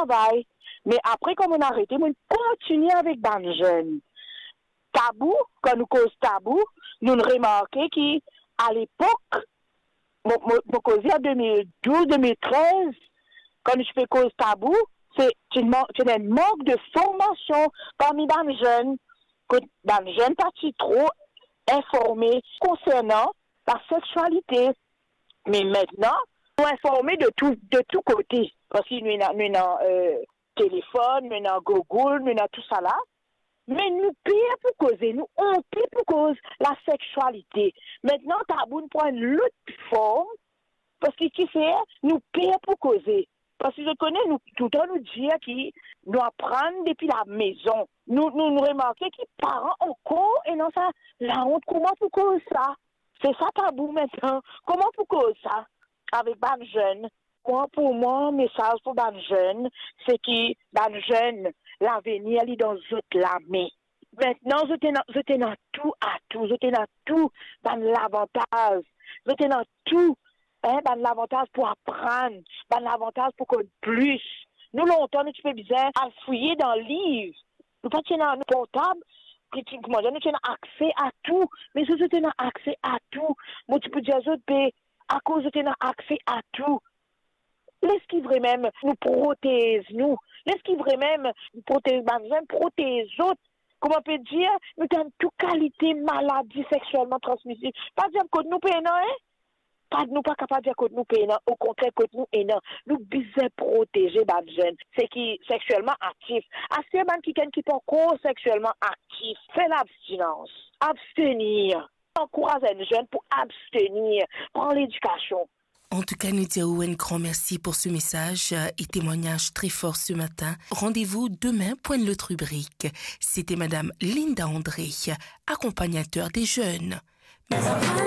travail. Mais après, comme on a arrêté, on continue avec les jeunes. Tabou, quand nous cause tabou, nous remarquons qu'à l'époque, mon causé en 2012-2013, quand je fais cause tabou, c'est un manque de formation parmi les jeunes, que les jeunes pas trop informés concernant la sexualité. Mais maintenant, nous informer de tout côté. Parce que nous avons téléphone, nous avons Google, nous avons tout ça là. Mais nous payons pour causer, nous honter pour cause la sexualité. Maintenant, tabou nous prend l'autre forme, parce que qui fait, nous payons pour causer. Parce que je connais, nous, tout le temps, nous dire qui nous apprendre depuis la maison. Nous remarquons que les parents encore, et non ça, la honte, comment pour cause ça? C'est ça tabou maintenant. Comment pour cause ça? Avec les jeunes. Pour moi, message pour les jeunes, c'est que les jeunes, l'avenir est dans la main. Maintenant, je t'ai dans tout à tout. Je t'ai dans tout dans l'avantage. Je t'ai dans tout dans l'avantage pour apprendre, dans l'avantage pour connaître plus. Nous, longtemps, nous, tu fais bizarre à fouiller dans le livre. Nous, pas dans le portable. Nous avons accès à tout. Mais si tu as accès à tout, moi, tu peux dire, à cause de tu as accès à tout. Laisse qui vraiment nous protège, nous. Laisse qui vraiment nous protège, protège les autres. Comment on peut dire, nous avons toute qualité maladie sexuellement transmissible. Pas dire que nous payons, hein? Pas nous pas capable de dire que nous payons, au contraire que nous payons. Nous besoin protéger les jeunes, c'est qui sexuellement actifs. À ces gens qui sont encore sexuellement actifs, fais l'abstinence, abstenir. Encourage les jeunes pour abstenir, prendre l'éducation. En tout cas, nous disons un grand merci pour ce message et témoignage très fort ce matin. Rendez-vous demain pour une autre rubrique. C'était Madame Linda André, accompagnateur des jeunes.